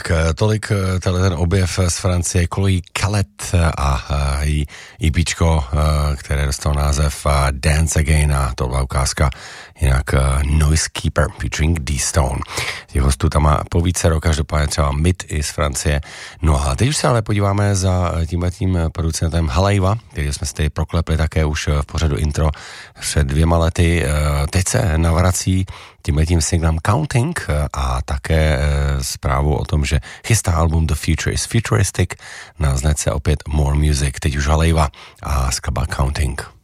Tak tolik ten objev z Francie, Chloe Calet a její EPčko, které dostalo název Dance Again, a to byla ukázka jinak Noise Keeper featuring D-Stone. Těch hostů tam má po více rok, každopádně třeba Mid i z Francie. No a teď už se ale podíváme za tímhletím producentem Haleiva, který jsme si tady proklepli také už v pořadu intro před 2 lety. Teď se navrací tímhletím singlem Counting a také zprávu o tom, že chystá album The Future is Futuristic, na značce opět More Music, teď už Haleiva a skladba Counting.